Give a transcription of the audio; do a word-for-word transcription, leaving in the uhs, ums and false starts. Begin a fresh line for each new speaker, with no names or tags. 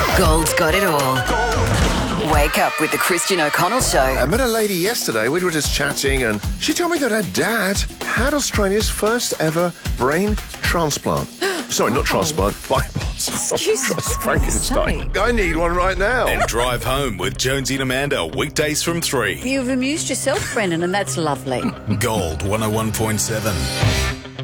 Gold's got it all. Wake up with the Christian O'Connell Show.
I met a lady yesterday. We were just chatting, and she told me that her dad had Australia's first ever brain transplant. Sorry, not transplant, bypass.
Jesus
Frankenstein. I need one right now.
And drive home with Jonesy and Amanda, weekdays from three.
You've amused yourself, Brendan, and that's lovely.
Gold one oh one point seven.